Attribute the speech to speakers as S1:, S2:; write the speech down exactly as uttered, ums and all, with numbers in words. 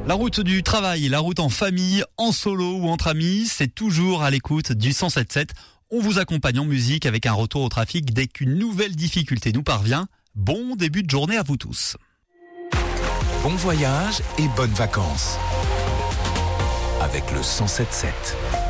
S1: La route du travail, la route en famille, en solo ou entre amis, c'est toujours à l'écoute du cent sept sept. On vous accompagne en musique avec un retour au trafic dès qu'une nouvelle difficulté nous parvient. Bon début de journée à vous tous.
S2: Bon voyage et bonnes vacances avec le cent sept sept.